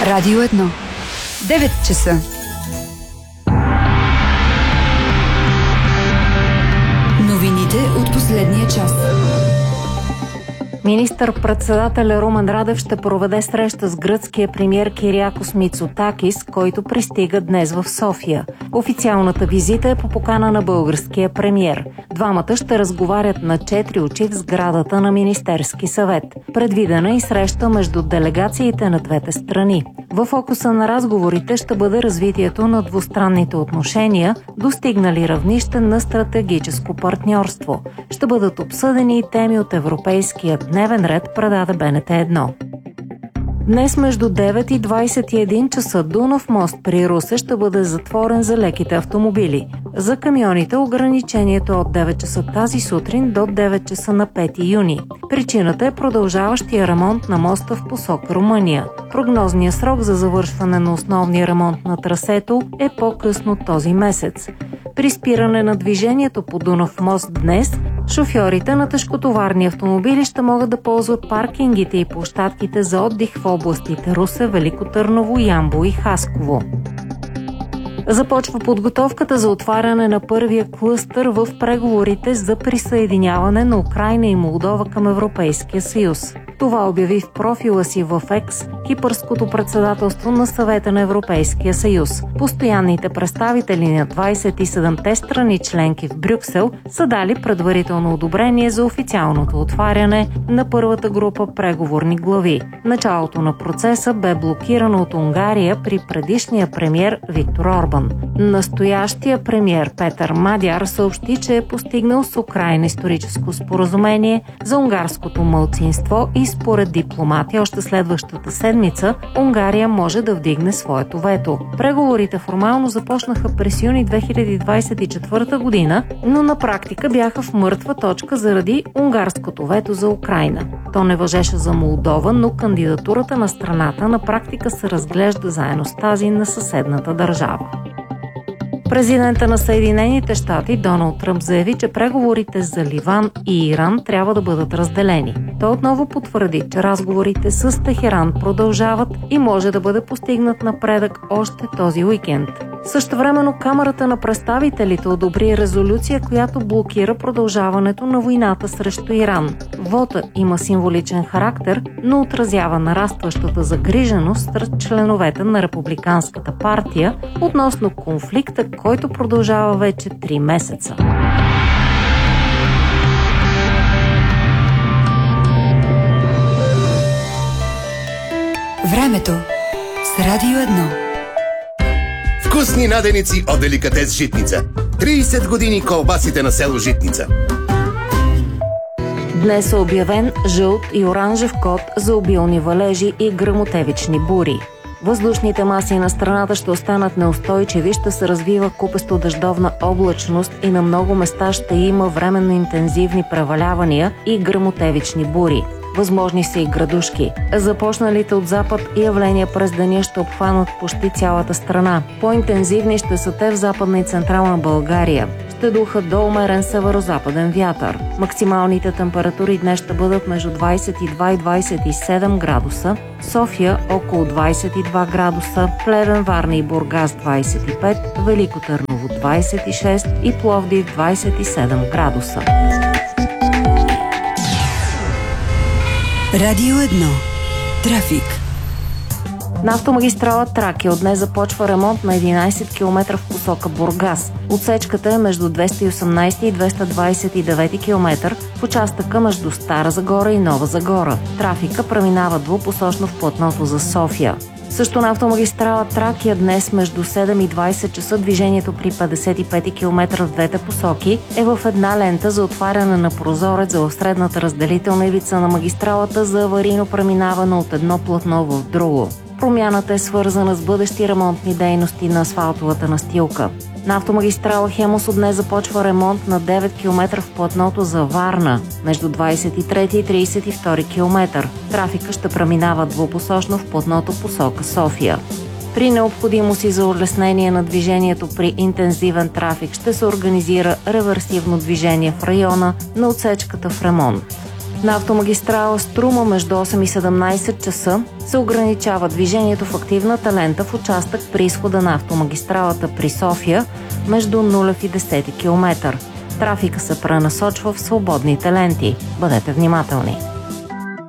Радио 1. 9 часа. Новините от последния час. Министър-председателя Румен Радев ще проведе среща с гръцкия премиер Кириакос Мицотакис, който пристига днес в София. Официалната визита е по покана на българския премиер. Двамата ще разговарят на 4 очи в сградата на Министерски съвет. Предвидена и среща между делегациите на двете страни. В фокуса на разговорите ще бъде развитието на двустранните отношения, достигнали равнище на стратегическо партньорство. Ще бъдат обсъдени и теми от европейския дневен ред, предаде БНТ 1. Днес между 9 и 21 часа Дунав мост при Русе ще бъде затворен за леките автомобили. За камионите ограничението е от 9 часа тази сутрин до 9 часа на 5 юни. Причината е продължаващия ремонт на моста в посока Румъния. Прогнозният срок за завършване на основния ремонт на трасето е по-късно този месец. При спиране на движението по Дунав мост днес, шофьорите на тежкотоварни автомобили ще могат да ползват паркингите и площадките за отдих в областите Русе, Велико Търново, Ямбол и Хасково. Започва подготовката за отваряне на първия клъстър в преговорите за присъединяване на Украйна и Молдова към Европейския съюз. Това обяви в профила си в Екс Кипърското председателство на Съвета на Европейския съюз. Постоянните представители на 27-те страни членки в Брюксел са дали предварително одобрение за официалното отваряне на първата група преговорни глави. Началото на процеса бе блокирано от Унгария при предишния премиер Виктор Орбан. Настоящия премиер Петър Мадяр съобщи, че е постигнал с Украйна историческо споразумение за унгарското малцинство и според дипломати още следващата седмица Унгария може да вдигне своето вето. Преговорите формално започнаха през юни 2024 година, но на практика бяха в мъртва точка заради унгарското вето за Украйна. То не важеше за Молдова, но кандидатурата на страната на практика се разглежда заедно с тази на съседната държава. Президента на Съединените щати Доналд Тръмп заяви, че преговорите за Ливан и Иран трябва да бъдат разделени. Той отново потвърди, че разговорите с Техеран продължават и може да бъде постигнат напредък още този уикенд. Същевременно Камарата на представителите одобри резолюция, която блокира продължаването на войната срещу Иран. Вотът има символичен характер, но отразява нарастващата загриженост сред членовете на Републиканската партия относно конфликта, който продължава вече 3 месеца. Времето с Радио 1. Вкусни наденици от Деликатес Житница. 30 години колбасите на село Житница. Днес е обявен жълт и оранжев код за обилни валежи и гръмотевични бури. Въздушните маси на страната ще останат неустойчиви, ще се развива купесто дъждовна облачност и на много места ще има временно интензивни превалявания и гръмотевични бури. Възможни са и градушки. Започналите от запад явления през деня ще обхванат почти цялата страна. По-интензивни ще са те в Западна и Централна България. Ще духа до умерен северо-западен вятър. Максималните температури днес ще бъдат между 22 и 27 градуса, София около 22 градуса, Плевен, Варна и Бургас 25, Велико Търново 26 и Пловдив 27 градуса. Радио 1. Трафик. На автомагистрала Тракия от днес започва ремонт на 11 км в посока Бургас. Отсечката е между 218 и 229 км в участъка между Стара Загора и Нова Загора. Трафика преминава двупосочно в платното за София. Също на автомагистрала Тракия днес между 7 и 20 часа движението при 55 км в двете посоки е в една лента за отваряне на прозорец в средната разделителна ивица на магистралата за аварийно преминаване от едно платно в друго. Промяната е свързана с бъдещи ремонтни дейности на асфалтовата настилка. На автомагистрала Хемус от днес започва ремонт на 9 км в платното за Варна, между 23 и 32 км. Трафика ще преминава двупосочно в платното посока София. При необходимост и за улеснение на движението при интензивен трафик ще се организира реверсивно движение в района на отсечката в ремонт. На автомагистрала Струма между 8 и 17 часа се ограничава движението в активната лента в участък при изхода на автомагистралата при София между 0 и 10 км. Трафика се пренасочва в свободните ленти. Бъдете внимателни!